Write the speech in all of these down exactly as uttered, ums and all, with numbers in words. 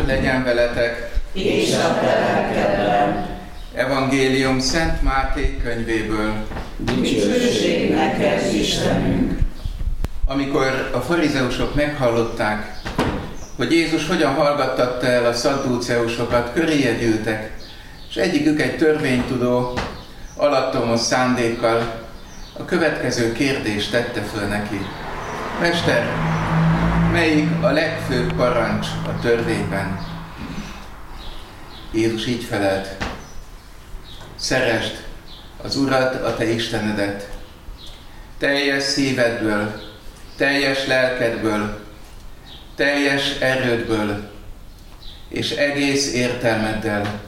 legyen veletek, és a te lelkeddel. Evangélium Szent Máté könyvéből. Dicsőség neked, Istenünk! Amikor a farizeusok meghallották, hogy Jézus hogyan hallgattatta el a szadduceusokat, köréje gyűltek, és egyikük egy törvénytudó, alattomos szándékkal a következő kérdést tette föl neki. Mester, melyik a legfőbb parancs a törvényben? Jézus így felelt: szeresd az Urat, a te Istenedet, teljes szívedből, teljes lelkedből, teljes erődből és egész értelmeddel.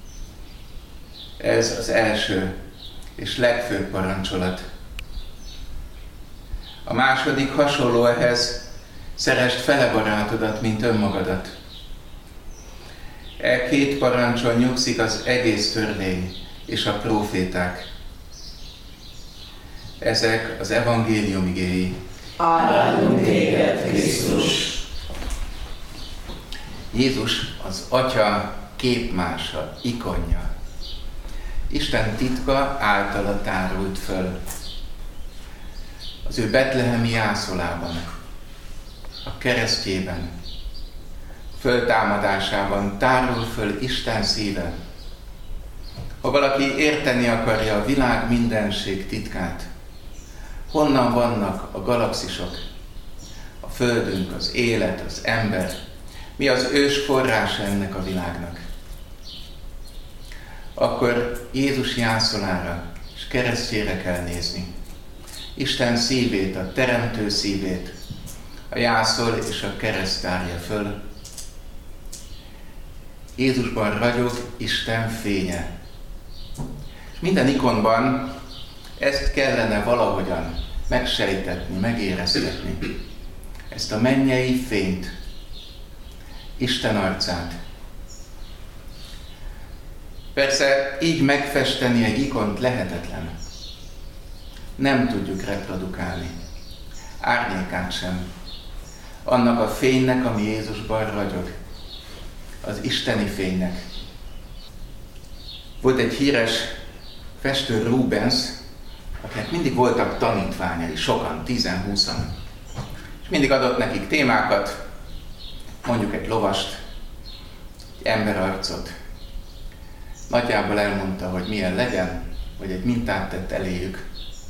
Ez az első és legfőbb parancsolat. A második hasonló ehhez: szeresd fele barátodat, mint önmagadat. E két parancson nyugszik az egész törvény és a próféták. Ezek az evangélium igéi. Áldunk téged, Krisztus! Jézus az Atya képmása, ikonja. Isten titka általa tárult föl. Az ő betlehemi jászolában, a keresztjében, föltámadásában tárul föl Isten szíve. Ha valaki érteni akarja a világ mindenség titkát, honnan vannak a galaxisok, a Földünk, az élet, az ember, mi az ős forrása ennek a világnak, akkor Jézus jászolára és keresztjére kell nézni. Isten szívét, a teremtő szívét, a jászol és a kereszt tárja föl. Jézusban ragyog Isten fénye. És minden ikonban ezt kellene valahogyan megsejtetni, megéreztetni. Ezt a mennyei fényt, Isten arcát. Persze így megfesteni egy ikont lehetetlen. Nem tudjuk reprodukálni. Árnyékát sem. Annak a fénynek, ami Jézusban ragyog. Az isteni fénynek. Volt egy híres festő, Rubens, akinek mindig voltak tanítványai, sokan, tízen-húszan. És mindig adott nekik témákat, mondjuk egy lovast, egy emberarcot. Nagyjából elmondta, hogy milyen legyen, vagy egy mintát tett eléjük.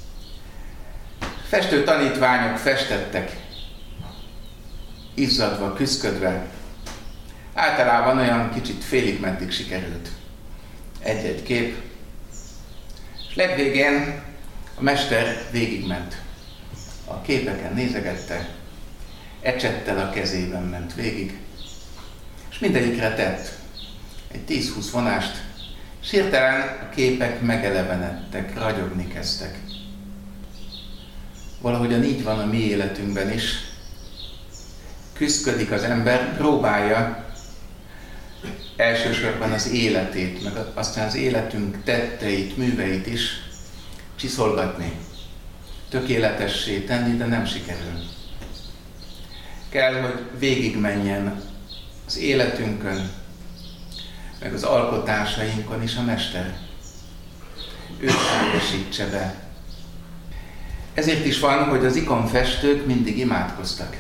Festő tanítványok festettek, izzadva, küszködve. Általában olyan kicsit félig meddig sikerült egy-egy kép. És legvégén a mester végigment. A képeken nézegette, ecsettel a kezében ment végig, és mindegyikre tett egy tíz-húsz vonást, és hirtelen a képek megelevenedtek, ragyogni kezdtek. Valahogyan így van a mi életünkben is. Küszködik az ember, próbálja elsősorban az életét, meg aztán az életünk tetteit, műveit is csiszolgatni, tökéletessé tenni, de nem sikerül. Kell, hogy végigmenjen az életünkön, meg az alkotásainkon is a Mester. Ő teljesítse be. Ezért is van, hogy az ikonfestők mindig imádkoztak.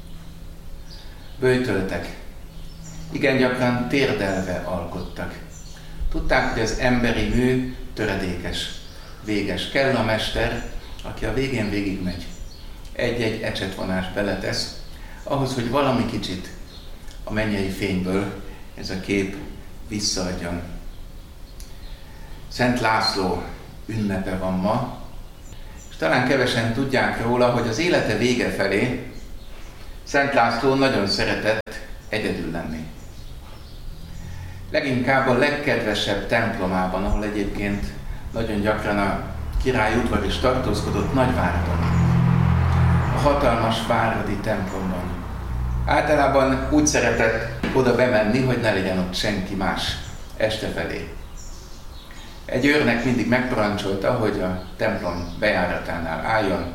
Böjtöltek. Igen gyakran térdelve alkottak. Tudták, hogy az emberi mű töredékes, véges. Kell a Mester, aki a végén végigmegy. Egy-egy ecsetvonást beletesz, ahhoz, hogy valami kicsit a mennyei fényből ez a kép visszaadjon. Szent László ünnepe van ma, és talán kevesen tudják róla, hogy az élete vége felé Szent László nagyon szeretett egyedül lenni. Leginkább a legkedvesebb templomában, ahol egyébként nagyon gyakran a király udvar is tartózkodott, Nagyváradon, a hatalmas váradi templomban. Általában úgy szeretett oda bemenni, hogy ne legyen ott senki más este felé. Egy őrnek mindig megparancsolta, hogy a templom bejáratánál álljon,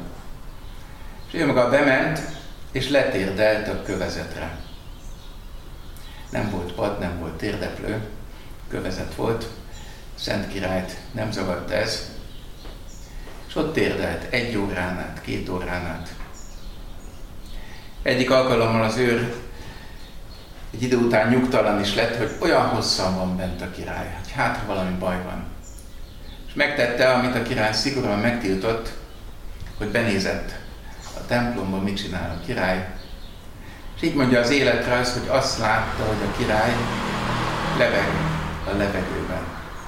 és ő maga bement, és letérdelt a kövezetre. Nem volt pad, nem volt térdeplő, kövezet volt, Szent Királyt nem zavart ez, és ott térdelt egy órán át, két órán át. Egyik alkalommal az őr egy idő után nyugtalan is lett, hogy olyan hosszan van bent a király, hogy hát ha valami baj van. És megtette, amit a király szigorúan megtiltott, hogy benézett a templomba, mit csinál a király. És így mondja az életrajz, hogy azt látta, hogy a király lebeg a levegőben.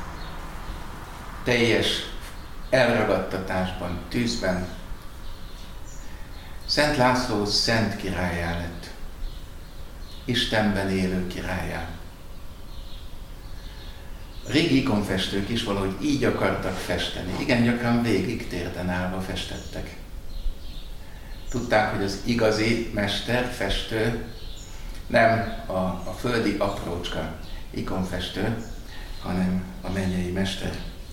Teljes elragadtatásban, tűzben. Szent László szent királlyá lett. Istenben élő királlyá. A régi ikonfestők is valahogy így akartak festeni. Igen gyakran végig térden állva festettek. Tudták, hogy az igazi mester, festő nem a, a földi aprócska ikonfestő, hanem a mennyei mester.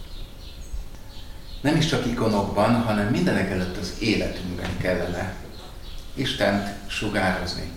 Nem is csak ikonokban, hanem mindenek előtt az életünkben kellene Istent sugározni.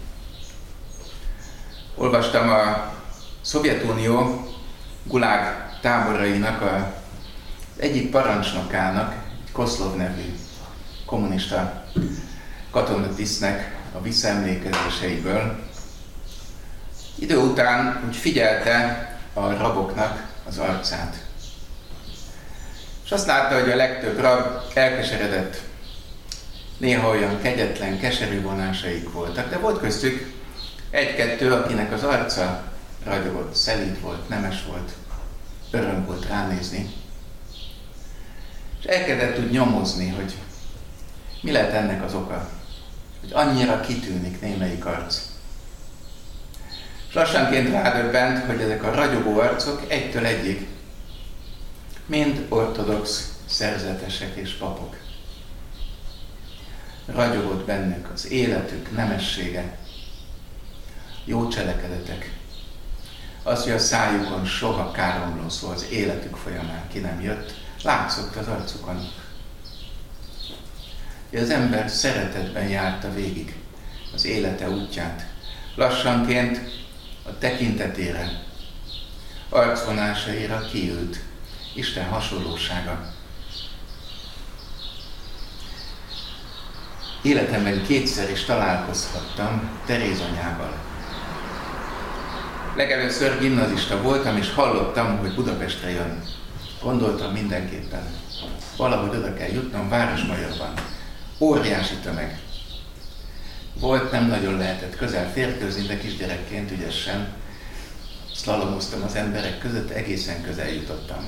Olvastam a Szovjetunió gulág táborainak a egyik parancsnokának, egy Koszlov nevű kommunista katonatisztnek a visszaemlékezéseiből. Idő után úgy figyelte a raboknak az arcát. És azt látta, hogy a legtöbb rab elkeseredett. Néha olyan kegyetlen, keserű vonásaik voltak, de volt köztük egy-kettő, akinek az arca ragyogott, szelíd volt, nemes volt, öröm volt ránézni. És elkezdett úgy nyomozni, hogy mi lehet ennek az oka, hogy annyira kitűnik némelyik arc. És lassanként rádöbbent, hogy ezek a ragyogó arcok egytől egyig mind ortodox szerzetesek és papok. Ragyogott bennük az életük, nemessége, jó cselekedetek. Az, hogy a szájukon soha káromló szó az életük folyamán ki nem jött, látszott az arcukon. Az ember szeretetben járta végig az élete útját. Lassanként a tekintetére, arcvonásaira kiült Isten hasonlósága. Életemben kétszer is találkozhattam Teréz anyával. Legelőször gimnazista voltam, és hallottam, hogy Budapestre jön. Gondoltam mindenképpen, valahogy oda kell jutnom, Városmajorban. Óriási tömeg. Volt, nem nagyon lehetett közel férkőzni, de kisgyerekként ügyesen szlalomoztam az emberek között, egészen közel jutottam.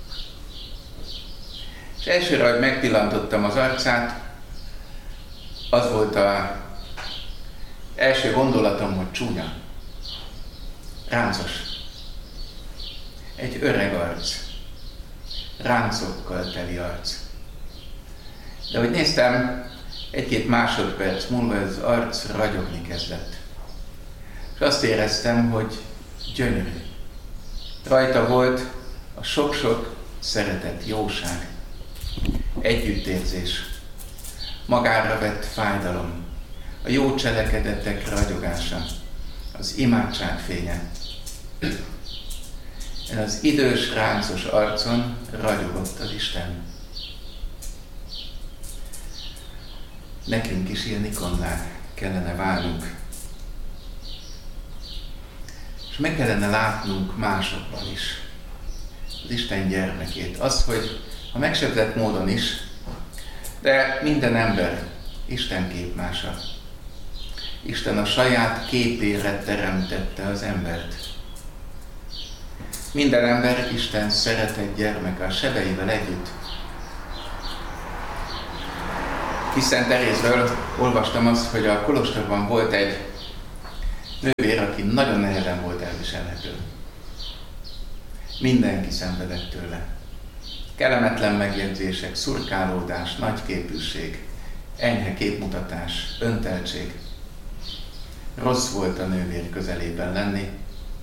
És elsőre, hogy megpillantottam az arcát, az volt az első gondolatom, hogy csúnya, ráncos. Egy öreg arc, ráncokkal teli arc. De hogy néztem, egy-két másodperc múlva az arc ragyogni kezdett. És azt éreztem, hogy gyönyörű. Rajta volt a sok-sok szeretet, jóság, együttérzés, magára vett fájdalom, a jó cselekedetek ragyogása, az imádság fénye. Az idős, ráncos arcon ragyogott az Isten. Nekünk is ilyen ikonná kellene válnunk. És meg kellene látnunk másokban is az Isten gyermekét. Azt, hogy a megsebzett módon is, de minden ember Isten képmása. Isten a saját képére teremtette az embert. Minden ember Isten szeretett gyermeke a sebeivel együtt. Kis Szent Terézről olvastam azt, hogy a kolostorban volt egy nővér, aki nagyon nehezen volt elviselhető. Mindenki szenvedett tőle. Kellemetlen megjegyzések, szurkálódás, nagyképűség, enyhe képmutatás, önteltség. Rossz volt a nővér közelében lenni.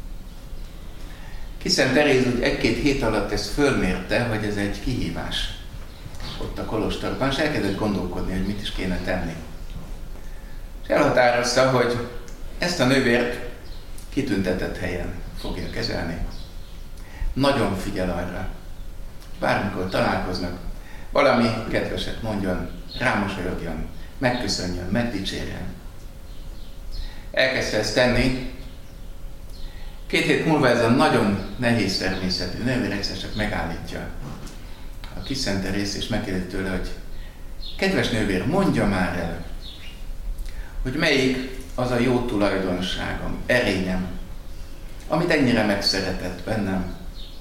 Kis Szent Teréz úgy egy-két hét alatt ezt fölmérte, hogy ez egy kihívás ott a kolostorban, és elkezdett gondolkodni, hogy mit is kéne tenni. És elhatározta, hogy ezt a nővért kitüntetett helyen fogja kezelni. Nagyon figyel arra, bármikor találkoznak, valami kedveset mondjon, rámosolyogjon, megköszönjön, megdicsérjen. Elkezdte ezt tenni. Két hét múlva ez a nagyon nehéz természetű nővér egyszer csak megállítja a kis Szent Teréz, és megkérdezi tőle, hogy kedves nővér, mondja már el, hogy melyik az a jó tulajdonságom, erényem, amit ennyire megszeretett bennem.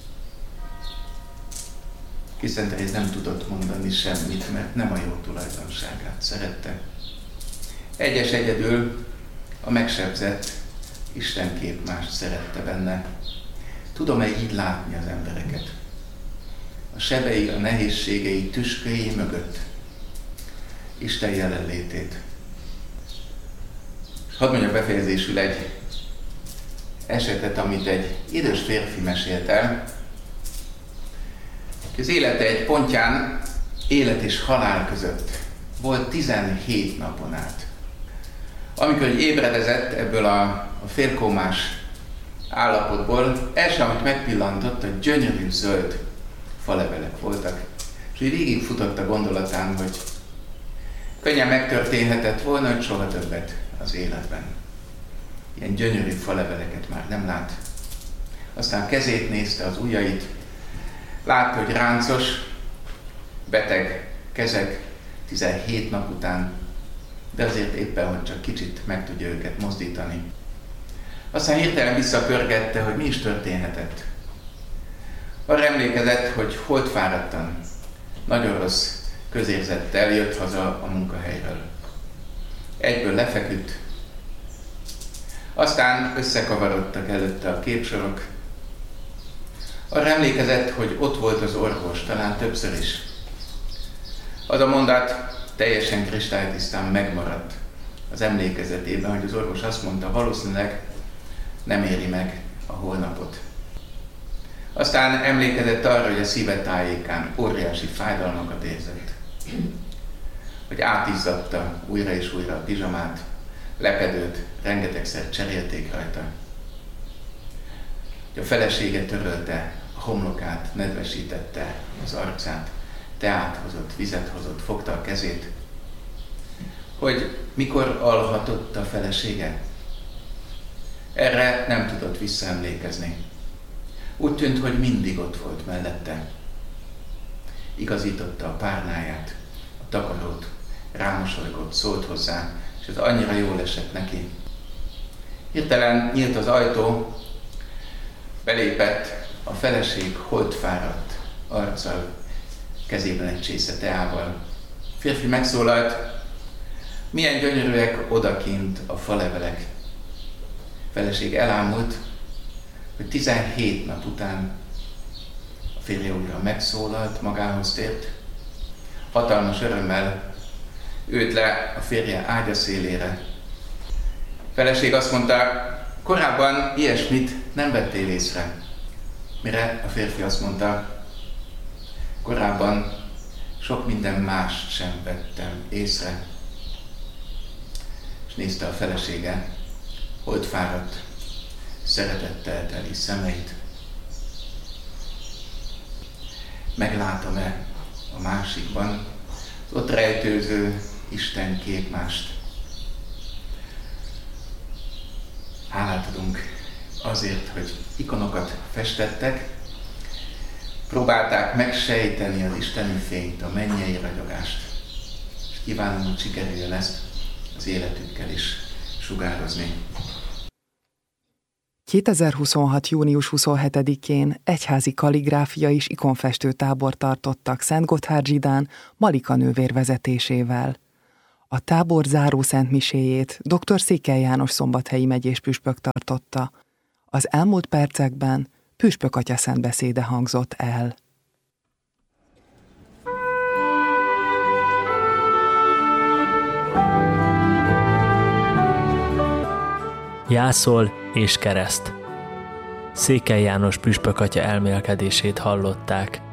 Kis Szent Teréz nem tudott mondani semmit, mert nem a jó tulajdonságát szerette. Egyes egyedül a megsebzett Istenkép mást szerette benne. Tudom-e így látni az embereket? A sebei, a nehézségei, tüsköi mögött Isten jelenlétét. Hadd mondjak befejezésül egy esetet, amit egy idős férfi mesélt el. Az élete egy pontján, élet és halál között volt tizenhét napon át. Amikor ébredezett ebből a, a félkómás állapotból, első, amit megpillantott, a gyönyörű zöld falevelek voltak. És így végigfutott a gondolatán, hogy könnyen megtörténhetett volna, hogy soha többet az életben. Ilyen gyönyörű faleveleket már nem lát. Aztán kezét nézte, az ujjait, látta, hogy ráncos, beteg kezek tizenhét nap után, de azért éppen, hogy csak kicsit meg tudja őket mozdítani. Aztán hirtelen visszapörgette, hogy mi is történhetett. Arra emlékezett, hogy holdfáradtan, nagyon rossz közérzettel jött haza a munkahelyről. Egyből lefeküdt, aztán összekavarodtak előtte a képsorok. Arra emlékezett, hogy ott volt az orvos, talán többször is. Az a mondat teljesen kristálytisztán megmaradt az emlékezetében, hogy az orvos azt mondta, valószínűleg nem éri meg a holnapot. Aztán emlékezett arra, hogy a szíve tájékán óriási fájdalmakat érzett. Hogy átizzadta újra és újra a pizsamát, lepedőt rengetegszer cserélték rajta. Hogy a felesége törölte a homlokát, nedvesítette az arcát, teát hozott, vizet hozott, fogta a kezét. Hogy mikor alhatott a felesége? Erre nem tudott visszaemlékezni. Úgy tűnt, hogy mindig ott volt mellette. Igazította a párnáját, a takarót, rámosolygott, szólt hozzá, és ez annyira jól esett neki. Hirtelen nyílt az ajtó, belépett a feleség holdfáradt arccal, kezében egy csésze teával. A férfi megszólalt, milyen gyönyörűek odakint a falevelek. A feleség elámult, hogy tizenhét nap után a férje újra megszólalt, magához tért, hatalmas örömmel ült le a férje ágya szélére. A feleség azt mondta, korábban ilyesmit nem vettél észre. Mire a férfi azt mondta, korábban sok minden mást sem vettem észre. És nézte a felesége holdfáradt, szeretettel teli szemeit. Meglátom-e a másikban az ott rejtőző Isten képmást? Hálát adunk azért, hogy ikonokat festettek, próbálták megsejteni az isteni fényt, a mennyei ragyogást. És kívánom, hogy sikerüljön ezt az életükkel is sugározni. kétezer-huszonhat. június huszonhetedikén egyházi kalligráfia és ikonfestő tábor tartottak Szentgotthárd-Zsidán Malika nővér vezetésével. A tábor záró szentmiséjét dr. Székely János szombathelyi megyés püspök tartotta. Az elmúlt percekben püspök atya szentbeszéde hangzott el. Jászol és kereszt. Székely János püspök atya elmélkedését hallották.